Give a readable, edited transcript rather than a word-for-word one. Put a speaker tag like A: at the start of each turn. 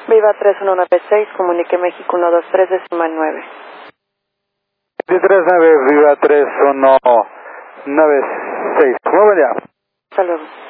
A: Viva 3196, comunique México 123, decimal 9.
B: 239, Viva 3196. Muy buen día.
A: Hasta luego.